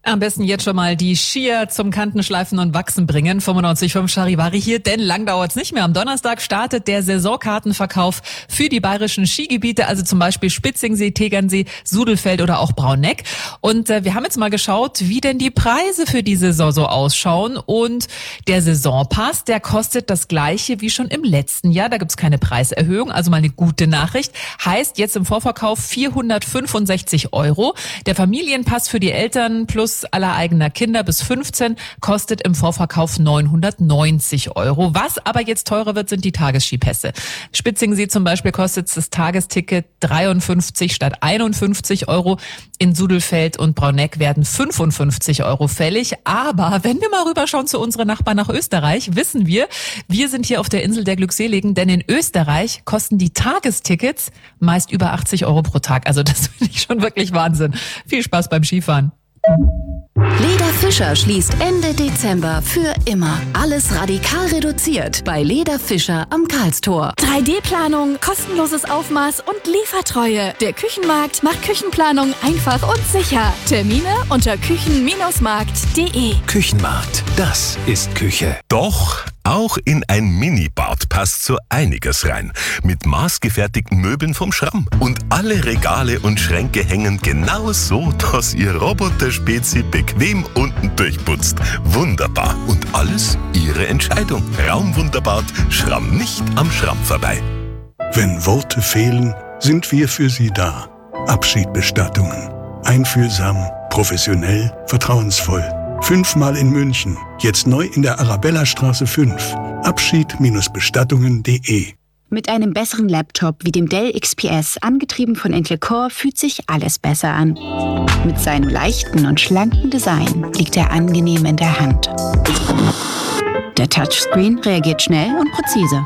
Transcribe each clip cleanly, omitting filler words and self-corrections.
Am besten jetzt schon mal die Skier zum Kantenschleifen und Wachsen bringen. 95.5 Charivari hier, denn lang dauert's nicht mehr. Am Donnerstag startet der Saisonkartenverkauf für die bayerischen Skigebiete, also zum Beispiel Spitzingsee, Tegernsee, Sudelfeld oder auch Brauneck. Und wir haben jetzt mal geschaut, wie denn die Preise für die Saison so ausschauen. Und der Saisonpass, der kostet das Gleiche wie schon im letzten Jahr. Da gibt's keine Preiserhöhung, also mal eine gute Nachricht. Heißt jetzt im Vorverkauf 465 €. Der Familienpass für die Eltern plus aller eigener Kinder bis 15 kostet im Vorverkauf 990 €. Was aber jetzt teurer wird, sind die Tagesskipässe. Spitzingsee zum Beispiel kostet das Tagesticket 53 statt 51 €. In Sudelfeld und Brauneck werden 55 € fällig. Aber wenn wir mal rüberschauen zu unseren Nachbarn nach Österreich, wissen wir sind hier auf der Insel der Glückseligen, denn in Österreich kosten die Tagestickets meist über 80 € pro Tag. Also das finde ich schon wirklich Wahnsinn. Viel Spaß beim Skifahren. Leda Fischer schließt Ende Dezember für immer. Alles radikal reduziert bei Leda Fischer am Karlstor. 3D-Planung, kostenloses Aufmaß und Liefertreue. Der Küchenmarkt macht Küchenplanung einfach und sicher. Termine unter küchen-markt.de. Küchenmarkt, das ist Küche. Doch auch in ein Minibad passt so einiges rein. Mit maßgefertigten Möbeln vom Schramm. Und alle Regale und Schränke hängen genau so, dass Ihr Roboter-Spezi bequem unten durchputzt. Wunderbar. Und alles Ihre Entscheidung. Raumwunderbad, Schramm nicht am Schramm vorbei. Wenn Worte fehlen, sind wir für Sie da. Abschiedbestattungen. Einfühlsam, professionell, vertrauensvoll. 5-mal in München. Jetzt neu in der Arabellastraße 5. Abschied-bestattungen.de. Mit einem besseren Laptop wie dem Dell XPS, angetrieben von Intel Core, fühlt sich alles besser an. Mit seinem leichten und schlanken Design liegt er angenehm in der Hand. Der Touchscreen reagiert schnell und präzise.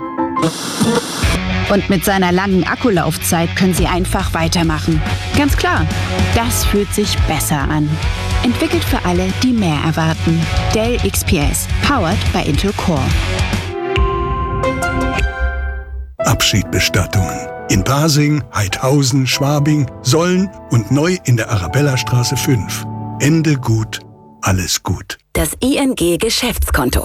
Und mit seiner langen Akkulaufzeit können Sie einfach weitermachen. Ganz klar, das fühlt sich besser an. Entwickelt für alle, die mehr erwarten. Dell XPS, powered by Intel Core. Abschiedbestattungen. In Pasing, Heidhausen, Schwabing, Solln und neu in der Arabellastraße 5. Ende gut, alles gut. Das ING Geschäftskonto.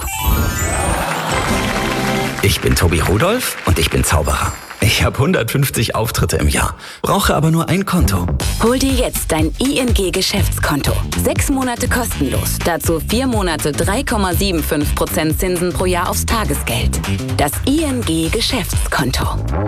Ich bin Tobi Rudolph und ich bin Zauberer. Ich habe 150 Auftritte im Jahr, brauche aber nur ein Konto. Hol dir jetzt dein ING Geschäftskonto. 6 Monate kostenlos. Dazu 4 Monate 3,75% Zinsen pro Jahr aufs Tagesgeld. Das ING Geschäftskonto.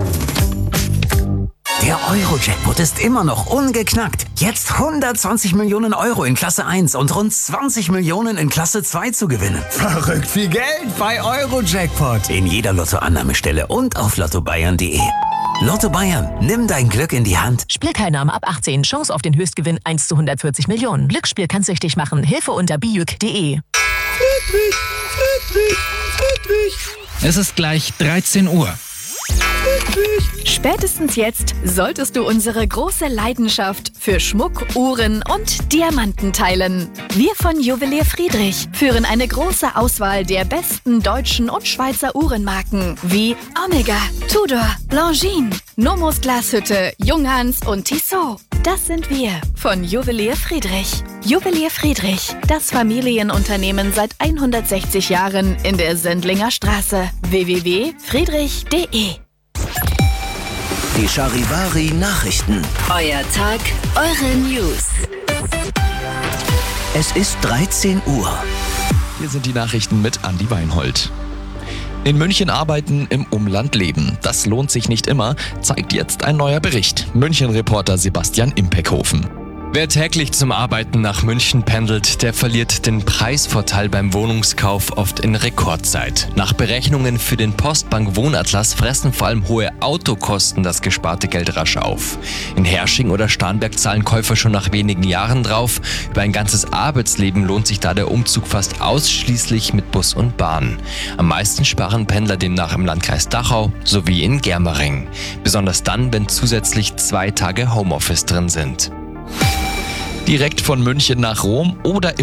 Der Euro-Jackpot ist immer noch ungeknackt. Jetzt 120 Millionen € in Klasse 1 und rund 20 Millionen in Klasse 2 zu gewinnen. Verrückt viel Geld bei Euro-Jackpot. In jeder Lottoannahmestelle und auf lottobayern.de. Lotto Bayern, nimm dein Glück in die Hand. Spielteilnahme ab 18. Chance auf den Höchstgewinn 1 zu 140 Millionen. Glücksspiel kann süchtig machen. Hilfe unter biüc.de. Friedrich. Es ist gleich 13 Uhr. Spätestens jetzt solltest du unsere große Leidenschaft für Schmuck, Uhren und Diamanten teilen. Wir von Juwelier Friedrich führen eine große Auswahl der besten deutschen und Schweizer Uhrenmarken wie Omega, Tudor, Longines, Nomos Glashütte, Junghans und Tissot. Das sind wir von Juwelier Friedrich. Juwelier Friedrich, das Familienunternehmen seit 160 Jahren in der Sendlinger Straße. www.friedrich.de. Die Charivari Nachrichten. Euer Tag, eure News. Es ist 13 Uhr. Hier sind die Nachrichten mit Andi Weinhold. In München arbeiten, im Umland leben. Das lohnt sich nicht immer, zeigt jetzt ein neuer Bericht. München-Reporter Sebastian Impekhofen. Wer täglich zum Arbeiten nach München pendelt, der verliert den Preisvorteil beim Wohnungskauf oft in Rekordzeit. Nach Berechnungen für den Postbank Wohnatlas fressen vor allem hohe Autokosten das gesparte Geld rasch auf. In Hersching oder Starnberg zahlen Käufer schon nach wenigen Jahren drauf. Über ein ganzes Arbeitsleben lohnt sich da der Umzug fast ausschließlich mit Bus und Bahn. Am meisten sparen Pendler demnach im Landkreis Dachau sowie in Germering. Besonders dann, wenn zusätzlich 2 Tage Homeoffice drin sind. Direkt von München nach Rom oder